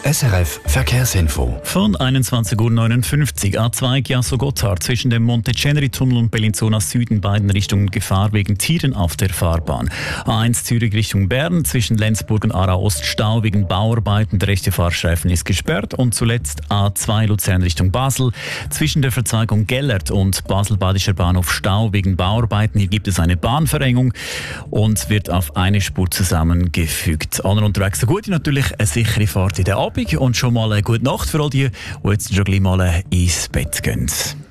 SRF Verkehrsinfo. Von 21.59 Uhr A2 Chiasso-Gotthard zwischen dem Monte-Ceneri-Tunnel und Bellinzona Süden beiden Richtungen Gefahr wegen Tieren auf der Fahrbahn. A1 Zürich Richtung Bern zwischen Lenzburg und Aarau Ost Stau wegen Bauarbeiten. Der rechte Fahrstreifen ist gesperrt. Und zuletzt A2 Luzern Richtung Basel zwischen der Verzweigung Gellert und Basel-Badischer Bahnhof Stau wegen Bauarbeiten. Hier gibt es eine Bahnverengung und wird auf eine Spur zusammengefügt. Alle unterwegs so gut, natürlich eine sichere Fahrt in der Abend und schon mal eine gute Nacht für all die jetzt schon gleich mal ins Bett gehen.